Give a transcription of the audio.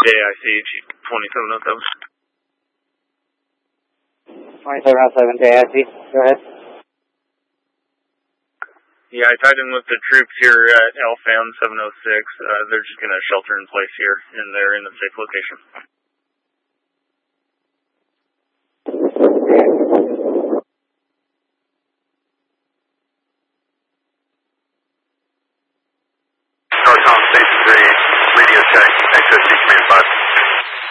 JICH 2707. 2707 JIC, go ahead. Yeah, I tied in with the troops here at LFAM 706. They're just going to shelter in place here, and they're in a safe location.